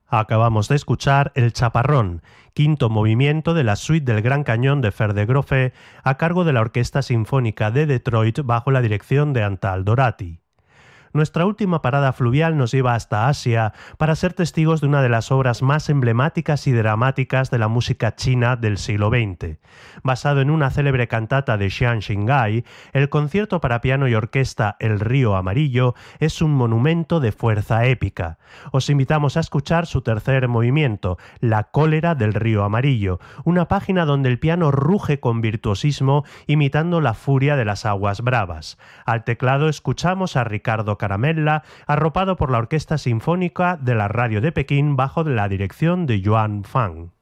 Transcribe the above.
Acabamos de escuchar El Chaparrón, quinto movimiento de la suite del Gran Cañón de Fer de Grofe, a cargo de la Orquesta Sinfónica de Detroit bajo la dirección de Antal Dorati. Nuestra última parada fluvial nos lleva hasta Asia para ser testigos de una de las obras más emblemáticas y dramáticas de la música china del siglo XX. Basado en una célebre cantata de Xian Xingai, el concierto para piano y orquesta El Río Amarillo es un monumento de fuerza épica. Os invitamos a escuchar su tercer movimiento, La Cólera del Río Amarillo, una página donde el piano ruge con virtuosismo imitando la furia de las aguas bravas. Al teclado escuchamos a Ricardo Caramella, arropado por la Orquesta Sinfónica de la Radio de Pekín bajo la dirección de Yuan Fang.